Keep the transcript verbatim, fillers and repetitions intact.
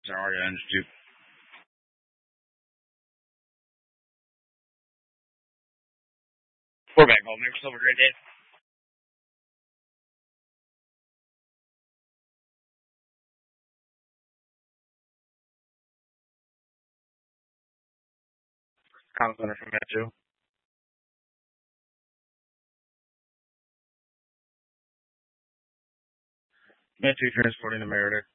Sorry, I understood. We're back home. Make yourself a great day. Contact center from Metro. Metro transporting the Meredith.